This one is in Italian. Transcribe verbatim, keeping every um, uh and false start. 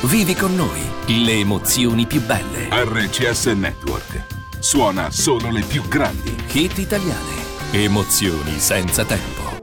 Vivi con noi le emozioni più belle. R C S Network. Suona solo le più grandi hit italiane. Emozioni senza tempo.